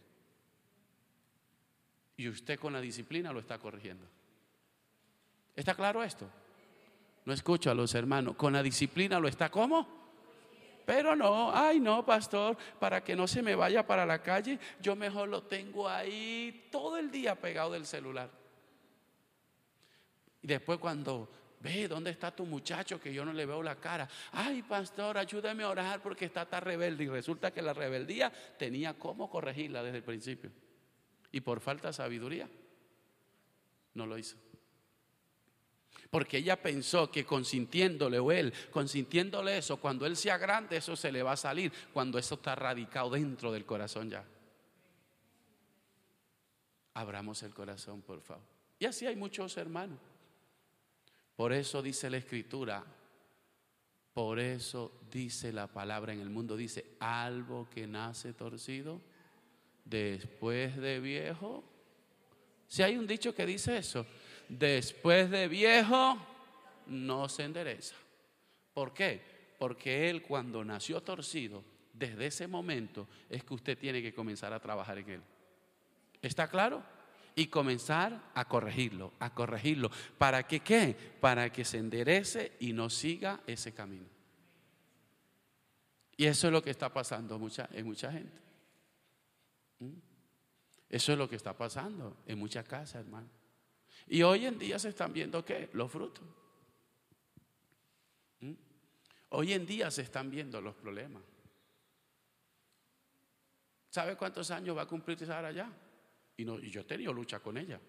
Y usted con la disciplina lo está corrigiendo. ¿Está claro esto? No escucho a los hermanos. Con la disciplina lo está ¿cómo? Pero no, ay no, pastor, para que no se me vaya para la calle, yo mejor lo tengo ahí todo el día pegado del celular. Y después cuando ve, ¿dónde está tu muchacho que yo no le veo la cara? Ay, pastor, ayúdame a orar porque está tan rebelde. Y resulta que la rebeldía tenía cómo corregirla desde el principio. Y por falta de sabiduría, no lo hizo. Porque ella pensó que consintiéndole o él, consintiéndole eso, cuando él sea grande, eso se le va a salir. Cuando eso está radicado dentro del corazón ya. Abramos el corazón, por favor. Y así hay muchos hermanos. Por eso dice la Escritura, por eso dice la palabra en el mundo, dice, algo que nace torcido, después de viejo. Si hay un dicho que dice eso, después de viejo no se endereza. ¿Por qué? Porque él cuando nació torcido, desde ese momento es que usted tiene que comenzar a trabajar en él. ¿Está claro? Y comenzar a corregirlo, a corregirlo. ¿Para que qué? Para que se enderece y no siga ese camino. Y eso es lo que está pasando mucha, en mucha gente. ¿Mm? Eso es lo que está pasando en muchas casas, hermano. Y hoy en día se están viendo ¿qué? Los frutos. ¿Mm? Hoy en día se están viendo los problemas. ¿Sabe cuántos años va a cumplir Sara ya? Y, no, y yo he tenido lucha con ella.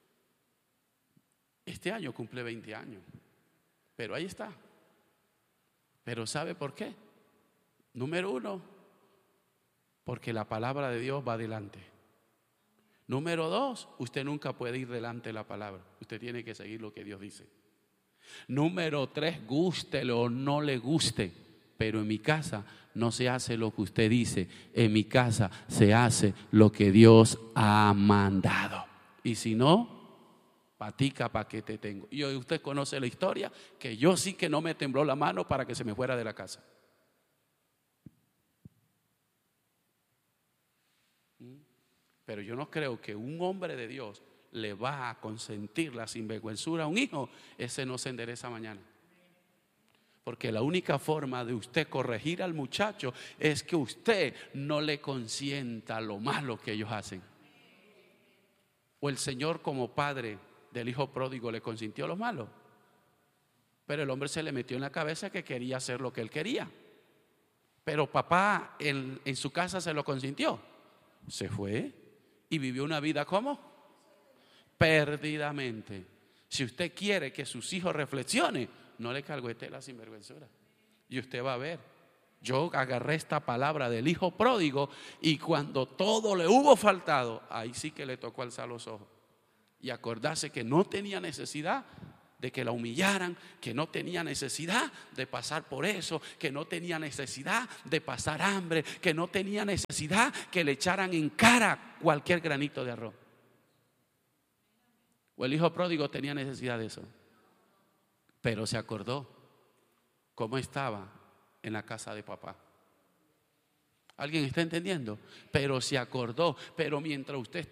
Este año cumple veinte años. Pero ahí está. Pero ¿sabe por qué? Número uno, porque la palabra de Dios va adelante. Número dos, usted nunca puede ir delante de la palabra. Usted tiene que seguir lo que Dios dice. Número tres, gústele o no le guste, pero en mi casa no se hace lo que usted dice. En mi casa se hace lo que Dios ha mandado. Y si no, patica pa' que te tengo. Y hoy usted conoce la historia, que yo sí que no me tembló la mano para que se me fuera de la casa. Pero yo no creo que un hombre de Dios le va a consentir la sinvergüenzura a un hijo. Ese no se endereza mañana. Porque la única forma de usted corregir al muchacho es que usted no le consienta lo malo que ellos hacen. O el Señor, como padre del hijo pródigo, le consintió lo malo. Pero el hombre se le metió en la cabeza que quería hacer lo que él quería. Pero papá en, en su casa se lo consintió. Se fue y vivió una vida ¿cómo? Perdidamente. Si usted quiere que sus hijos reflexionen, no le calguete la sinvergüenzura. Y usted va a ver. Yo agarré esta palabra del hijo pródigo y cuando todo le hubo faltado, ahí sí que le tocó alzar los ojos y acordarse que no tenía necesidad de que la humillaran, que no tenía necesidad de pasar por eso, que no tenía necesidad de pasar hambre, que no tenía necesidad que le echaran en cara cualquier granito de arroz. O el hijo pródigo tenía necesidad de eso, pero se acordó cómo estaba en la casa de papá. ¿Alguien está entendiendo? Pero se acordó. Pero mientras usted